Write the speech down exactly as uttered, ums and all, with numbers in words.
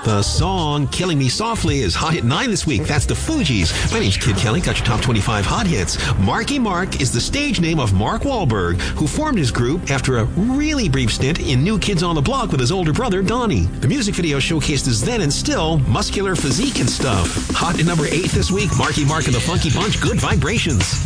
The song Killing Me Softly is hot at nine this week. That's the Fugees. My name's Kid Kelly. Got your top twenty-five hot hits. Marky Mark is the stage name of Mark Wahlberg, who formed his group after a really brief stint in New Kids on the Block with his older brother, Donnie. The music video showcased his then and still muscular physique and stuff. Hot at number eight this week, Marky Mark and the Funky Bunch, Good Vibrations.